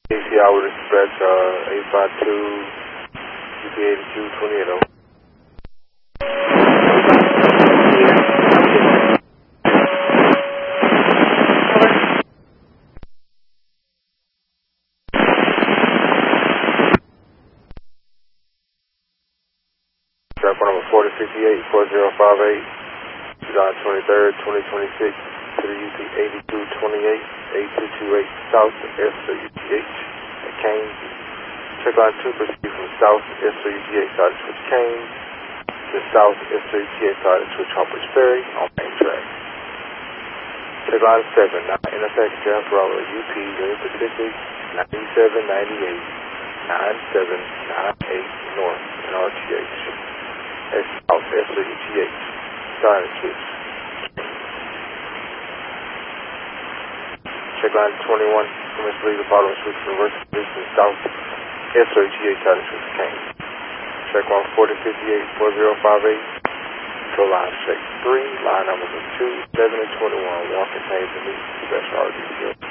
ACI with dispatch 852 UP82 28. Track number 4058 4058, July 23rd, 2026, to the UP 8228 8228 South SWGH at Kane. Check line 2 proceed from South SWGH side of Switch Kane to South SWGH side of Switch Hoppers Ferry on main track. Check line 7, now intersect Jeff Bravo UP Union Pacific 9798 9798 North in RTH. That's South SWGH side of Switch. Check line 21, commence leave the bottom of Switch reverse position South SWGH side of Switch Kane. Check line 4058 4058. Control line check 3, line numbers 2, 7, and 21. Walk contains the meet special RDCO.